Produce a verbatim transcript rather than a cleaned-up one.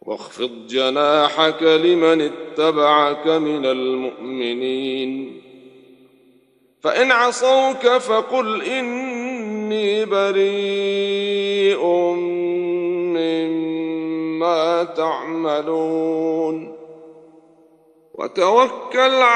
واخفض جناحك لمن اتبعك من المؤمنين فإن عصوك فقل إني بريء مما تعملون وتوكل